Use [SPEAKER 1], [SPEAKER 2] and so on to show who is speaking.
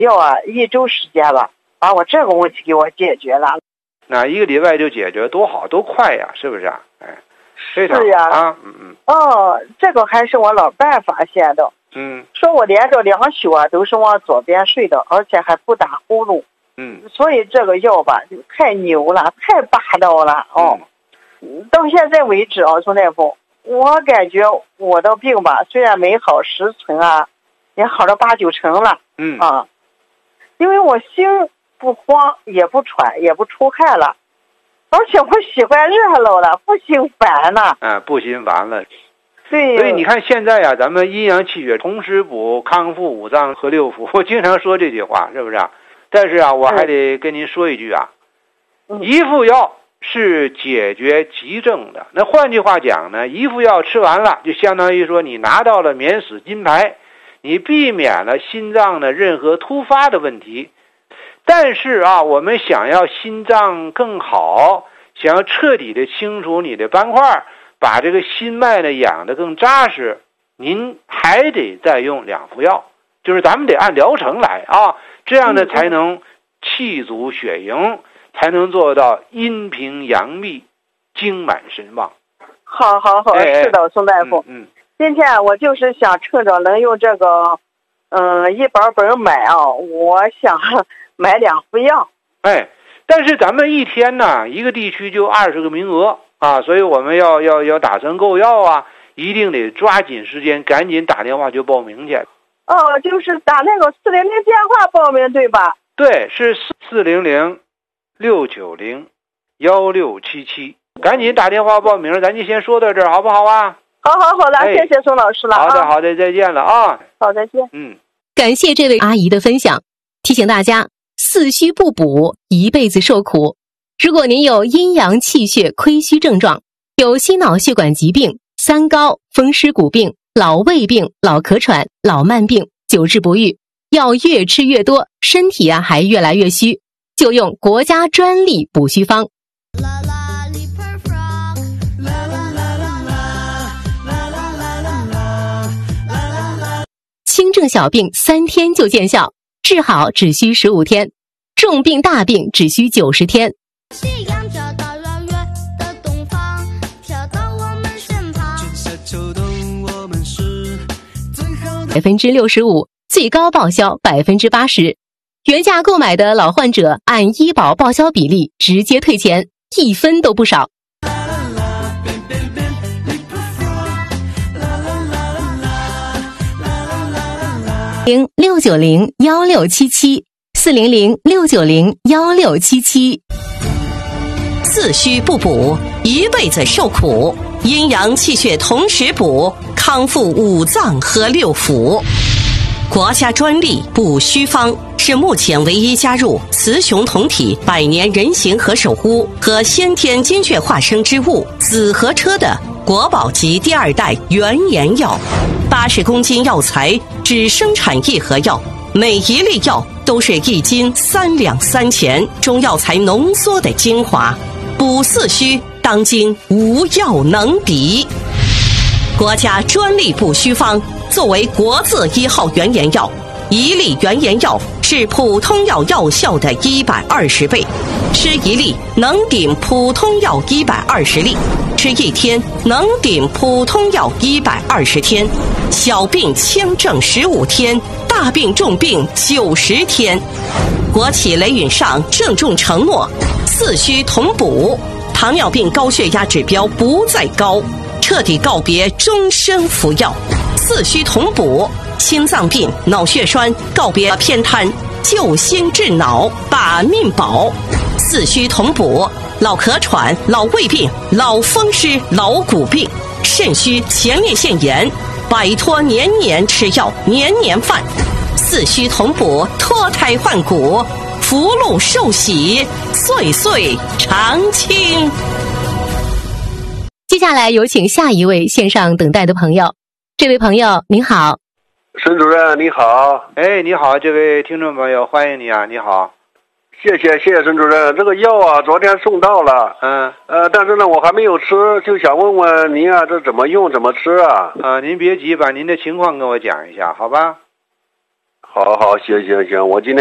[SPEAKER 1] 药啊1周时间吧，把我这个问题给我解决了。
[SPEAKER 2] 那1个礼拜就解决，多好多快呀，是不是啊？哎，非常
[SPEAKER 1] 是呀
[SPEAKER 2] 啊，
[SPEAKER 1] 这个还是我老伴发现的。说我连着2宿啊都是往左边睡的，而且还不打呼噜。所以这个药吧就太牛了，太霸道了到现在为止啊，宋大夫，我感觉我的病吧虽然没好10成啊，也好了8、9成了。因为我心不慌，也不喘，也不出汗了，而且我喜欢热闹了，不心烦了。
[SPEAKER 2] 不心烦了。
[SPEAKER 1] 对。
[SPEAKER 2] 所以你看现在呀，咱们阴阳气血同时补，康复五脏和六腑，我经常说这句话，是不是啊？但是啊，我还得跟您说一句啊，一副药是解决急症的。那换句话讲呢，一副药吃完了，就相当于说你拿到了免死金牌，你避免了心脏的任何突发的问题。但是啊，我们想要心脏更好，想要彻底的清除你的斑块，把这个心脉呢养得更扎实，您还得再用2副药，就是咱们得按疗程来啊，这样呢才能气足血盈，才能做到阴平阳密，精满神旺。
[SPEAKER 1] 好，是的，宋大夫。今天我就是想趁着能用这个一本买啊，我想买2副药。
[SPEAKER 2] 但是咱们一天呢，一个地区就20个名额啊，所以我们要打算购药啊，一定得抓紧时间，赶紧打电话就报名去。
[SPEAKER 1] 就是打那个400电话报名对吧？
[SPEAKER 2] 对，是400-690-1677，赶紧打电话报名，咱就先说到这儿，好不好啊？
[SPEAKER 1] 好的，谢谢宋老师了。
[SPEAKER 2] 好的，再见了啊。
[SPEAKER 1] 好，再见。
[SPEAKER 3] 感谢这位阿姨的分享，提醒大家四虚不补，一辈子受苦。如果您有阴阳气血亏虚症状，有心脑血管疾病、三高、风湿骨病、老胃病、老咳喘、老慢病，久治不愈，药越吃越多，身体还越来越虚，就用国家专利补虚方。轻症小病3天就见效，治好只需15天，重病大病只需90天。
[SPEAKER 4] 夕阳照到了月的东方，跳到我们身旁。春夏秋冬我们是最好的
[SPEAKER 3] 65%，最高报销80%。原价购买的老患者按医保报销比例直接退钱，1分都不少。0690-1677，400-690-1677。
[SPEAKER 5] 四虚不补，一辈子受苦，阴阳气血同时补，康复五脏和六腑。国家专利补虚方是目前唯一加入雌雄同体百年人形和首乌和先天精确化生之物紫河车的国宝级第2代原研药，80公斤药材只生产1盒药，每一粒药都是1斤3两3钱中药材浓缩的精华，补四虚当今无药能比。国家专利补虚方作为国字1号原研药，1粒原研药是普通药药效的120倍，吃1粒能顶普通药120粒，吃1天能顶普通药120天，小病轻症15天，大病重病90天。国企雷允上郑重承诺，四虚同补，糖尿病高血压指标不再高，彻底告别终身服药，四虚同补，心脏病、脑血栓告别偏瘫，救心治脑，把命保。四虚同补，老咳喘、老胃病、老风湿、老骨病、肾虚、前列腺炎，摆脱年年吃药、年年犯。四虚同补，脱胎换骨，福禄寿喜，岁岁常青。
[SPEAKER 3] 接下来有请下一位线上等待的朋友。这位朋友您好。
[SPEAKER 6] 沈主任你好。
[SPEAKER 2] 你好，这位听众朋友，欢迎你啊，你好。
[SPEAKER 6] 谢谢沈主任，这个药啊昨天送到了，但是呢我还没有吃，就想问问您啊，这怎么用怎么吃啊？
[SPEAKER 2] 您别急，把您的情况跟我讲一下好吧？
[SPEAKER 6] 好，行，我今天。